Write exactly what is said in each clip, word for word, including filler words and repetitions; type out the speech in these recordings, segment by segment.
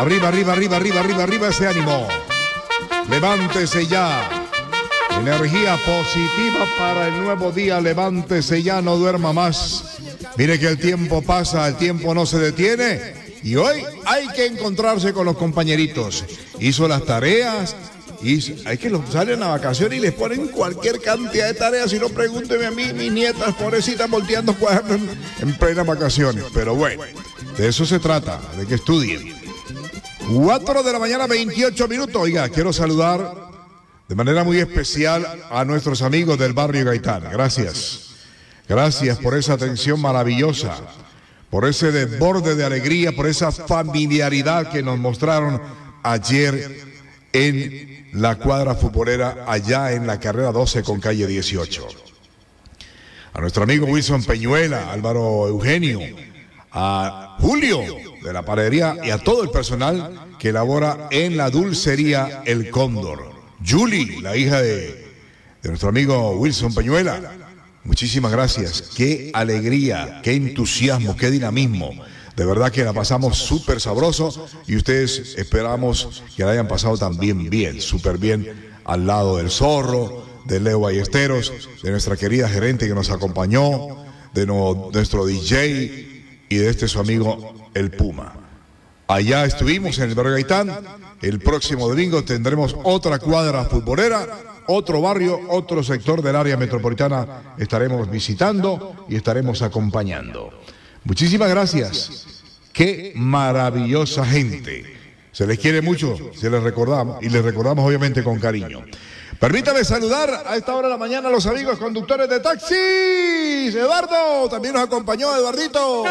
Arriba, arriba, arriba, arriba, arriba, arriba ese ánimo. Levántese ya. Energía positiva para el nuevo día. Levántese ya, no duerma más. Mire que el tiempo pasa, el tiempo no se detiene. Y hoy hay que encontrarse con los compañeritos. Hizo las tareas. Y hay que los salen a vacaciones y les ponen cualquier cantidad de tareas. Y no pregúnteme a mí, mis nietas pobrecitas volteando cuadernos en, en plenas vacaciones. Pero bueno, de eso se trata, de que estudien. cuatro de la mañana, veintiocho minutos. Oiga, quiero saludar de manera muy especial a nuestros amigos del barrio Gaitán. Gracias. Gracias por esa atención maravillosa, por ese desborde de alegría, por esa familiaridad que nos mostraron ayer en la cuadra futbolera allá en la carrera doce con calle dieciocho. A nuestro amigo Wilson Peñuela, Álvaro Eugenio, a Julio de la panadería y a todo el personal que labora en la dulcería El Cóndor. Julie, la hija de, de nuestro amigo Wilson Peñuela. Muchísimas gracias. Qué alegría, qué entusiasmo, qué dinamismo. De verdad que la pasamos súper sabroso y ustedes esperamos que la hayan pasado también bien, súper bien al lado del Zorro, de Leo Ballesteros, de nuestra querida gerente que nos acompañó, de no, nuestro D J y de este su amigo el Puma. Allá estuvimos en el barrio Gaitán. El próximo domingo tendremos otra cuadra futbolera, otro barrio, otro sector del área metropolitana estaremos visitando y estaremos acompañando. Muchísimas gracias. Qué maravillosa gente. Se les quiere mucho, se les recordamos y les recordamos obviamente con cariño. Permítame saludar a esta hora de la mañana a los amigos conductores de taxis. Eduardo, también nos acompañó Eduardito.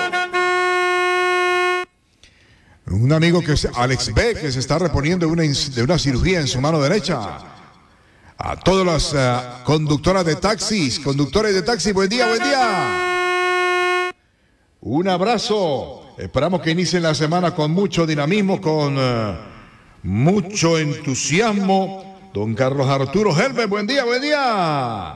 Un amigo que es Alex B, que se está reponiendo de una, de una cirugía en su mano derecha. A todas las uh, conductoras de taxis, conductores de taxis, buen día, buen día. Un abrazo. Esperamos que inicien la semana con mucho dinamismo, con uh, mucho entusiasmo. Don Carlos Arturo Helve, buen día, buen día.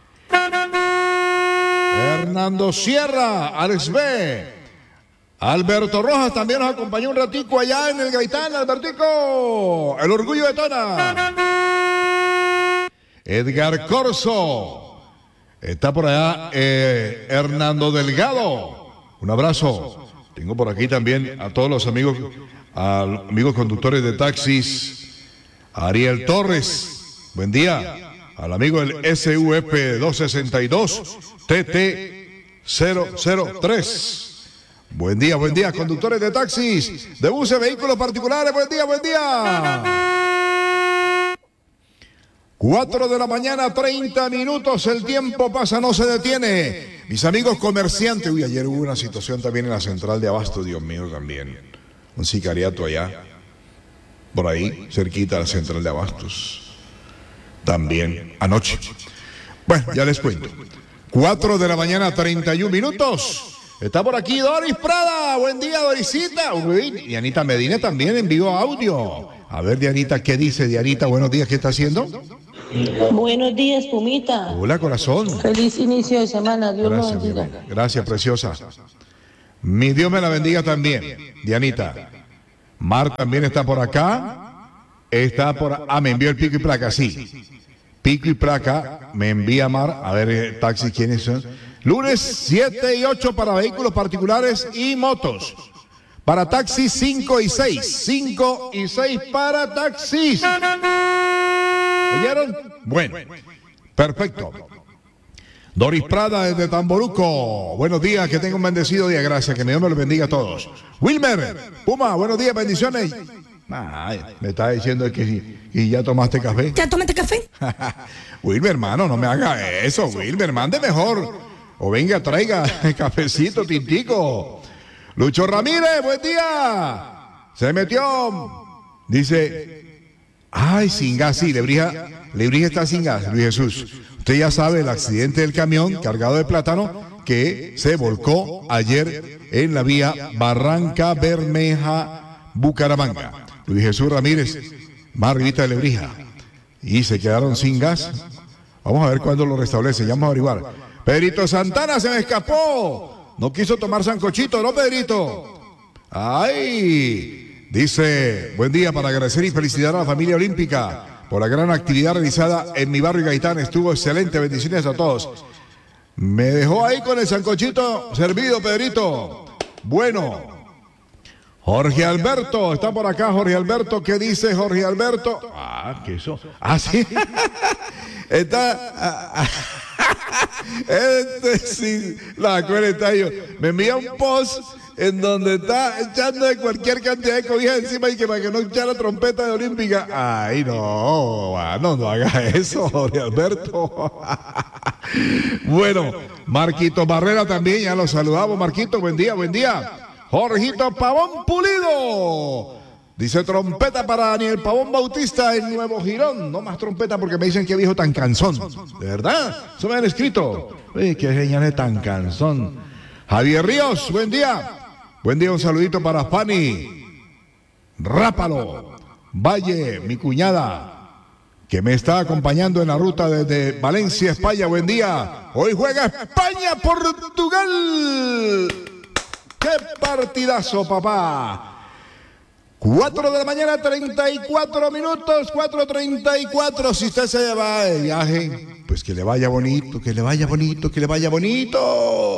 Hernando Sierra, Alex B. Alberto Rojas también nos acompañó un ratico allá en el Gaitán, Albertico. El orgullo de Tona. Edgar Corso. Está por allá eh, Hernando Delgado. Un abrazo. Tengo por aquí también a todos los amigos, a amigos conductores de taxis. Ariel Torres, buen día. Al amigo del S U F doscientos sesenta y dos T T cero cero tres. Buen día, buen día, conductores de taxis, de buses, vehículos particulares, buen día, buen día. Cuatro de la mañana, treinta minutos, el tiempo pasa, no se detiene. Mis amigos comerciantes, uy, ayer hubo una situación también en la central de Abasto, Dios mío, también. Un sicariato allá, por ahí, cerquita de la central de Abastos. También, anoche. Bueno, ya les cuento. Cuatro de la mañana, treinta y un minutos. Está por aquí Doris Prada. Buen día, Dorisita. Uy, Dianita Medina también envió audio. A ver, Dianita, ¿qué dice Dianita? Buenos días, ¿qué está haciendo? Buenos días, Pumita. Hola, corazón. Feliz inicio de semana. Dios Gracias, lo bendiga. Gracias, preciosa. Mi Dios me la bendiga también, Dianita. Mar también está por acá. Está por... Ah, me envió el pico y placa, sí. Pico y placa, me envía Mar. A ver, eh, taxi, ¿quiénes son? Lunes siete y ocho para vehículos particulares y motos. Para taxis cinco y seis. cinco y seis para taxis. ¿Oyeron? Bueno, perfecto. Doris Prada desde Tamboruco. Buenos días, que tenga un bendecido día. Gracias, que Dios me los bendiga a todos. Wilmer, Puma, buenos días, bendiciones. Ay, me está diciendo que y ya tomaste café. ¿Ya tomaste café? Wilmer, hermano, no me haga eso. Wilmer, mande mejor. O venga, traiga cafecito, tintico. Lucho Ramírez, buen día. Se metió. Dice, ay, sin gas, sí, Lebrija, Lebrija está sin gas, Luis Jesús. Usted ya sabe el accidente del camión cargado de plátano que se volcó ayer en la vía Barranca Bermeja, Bucaramanga. Luis Jesús Ramírez, más arribita de Lebrija. Y se quedaron sin gas. Vamos a ver cuándo lo restablece, ya vamos a averiguar. Pedrito Santana se me escapó. No quiso tomar sancochito, ¿no, Pedrito? ¡Ay! Dice, buen día para agradecer y felicitar a la familia olímpica por la gran actividad realizada en mi barrio Gaitán. Estuvo excelente, bendiciones a todos. Me dejó ahí con el sancochito servido, Pedrito. Bueno, Jorge Alberto, está por acá Jorge Alberto. ¿Qué dice Jorge Alberto? Ah, ¿qué eso? Ah, sí. Está... Este sí, la cuenta yo. Me envía un post en donde está echando de cualquier cantidad de cobijas encima y que para que no echara trompeta de olímpica. Ay, no, no, no haga eso, Jorge Alberto. Bueno, Marquito Barrera también, ya lo saludamos, Marquito, buen día, buen día. Jorgito Pavón Pulido. Dice trompeta para Daniel Pavón Bautista en Nuevo Girón. No más trompeta porque me dicen que viejo tan cansón. ¿De verdad? Eso me han escrito. Uy, qué señales tan cansón. Javier Ríos, buen día. Buen día, un saludito para Fanny Rápalo Valle, mi cuñada, que me está acompañando en la ruta desde Valencia, España. Buen día. Hoy juega España, Portugal. ¡Qué partidazo, papá! cuatro de la mañana, treinta y cuatro minutos, cuatro treinta y cuatro. Si usted se va de viaje, pues que le vaya bonito, que le vaya bonito, que le vaya bonito.